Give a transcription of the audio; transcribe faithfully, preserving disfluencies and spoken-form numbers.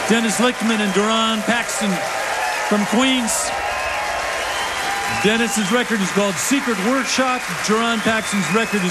Dennis Lichtman and Duran Paxton from Queens. Dennis's record is called Secret Word Shot. Duran Paxton's record is